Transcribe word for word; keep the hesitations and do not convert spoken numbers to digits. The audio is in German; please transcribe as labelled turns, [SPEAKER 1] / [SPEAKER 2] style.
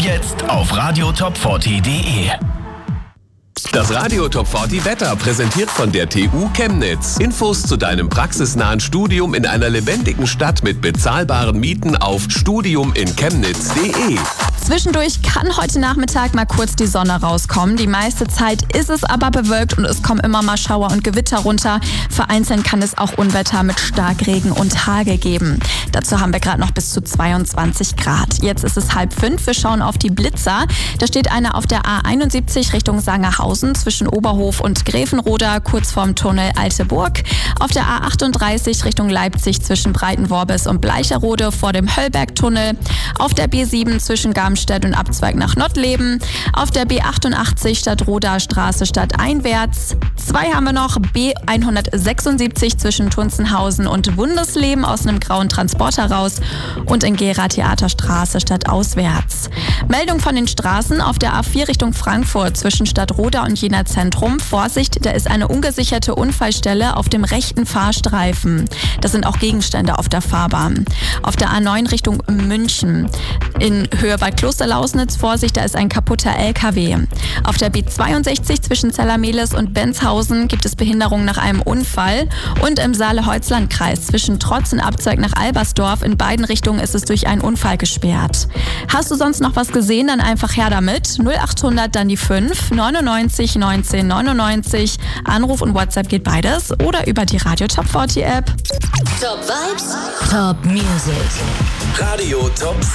[SPEAKER 1] Jetzt auf radio top vierzig punkt de.
[SPEAKER 2] Das Radio Top vierzig Wetter präsentiert von der T U Chemnitz. Infos zu deinem praxisnahen Studium in einer lebendigen Stadt mit bezahlbaren Mieten auf studium in chemnitz punkt de.
[SPEAKER 3] Zwischendurch kann heute Nachmittag mal kurz die Sonne rauskommen. Die meiste Zeit ist es aber bewölkt und es kommen immer mal Schauer und Gewitter runter. Vereinzelt kann es auch Unwetter mit Starkregen und Hagel geben. Dazu haben wir gerade noch bis zu zweiundzwanzig Grad. Jetzt ist es halb fünf. Wir schauen auf die Blitzer. Da steht einer auf der A einundsiebzig Richtung Sangerhausen zwischen Oberhof und Gräfenroda, kurz vorm Tunnel Alte Burg. Auf der A achtunddreißig Richtung Leipzig zwischen Breitenworbis und Bleicherode vor dem Höllbergtunnel. Auf der B sieben zwischen Garmisch und Abzweig nach Nottleben. Auf der B achtundachtzig Stadtroda Straße stadteinwärts. Zwei haben wir noch. B hundertsechsundsiebzig zwischen Tunzenhausen und Wundesleben aus einem grauen Transporter raus. Und in Gera Theaterstraße stadtauswärts. Meldung von den Straßen auf der A vier Richtung Frankfurt zwischen Stadtroda und Jena Zentrum. Vorsicht, da ist eine ungesicherte Unfallstelle auf dem rechten Fahrstreifen. Das sind auch Gegenstände auf der Fahrbahn. Auf der A neun Richtung München. In Höhe Bad Klosterlausnitz, Vorsicht, da ist ein kaputter L K W. Auf der B zweiundsechzig zwischen Zellermelis und Benzhausen gibt es Behinderung nach einem Unfall. Und im Saale-Holz-Land-Kreis zwischen Trotz und Abzweig nach Albersdorf, in beiden Richtungen ist es durch einen Unfall gesperrt. Hast du sonst noch was gesehen, dann einfach her damit. null achthundert, dann die fünf, neunundneunzig neunzehn neunundneunzig. Anruf und WhatsApp geht beides oder über die Radio Top vierzig App.
[SPEAKER 4] Top Vibes, Top Music.
[SPEAKER 1] Radio Top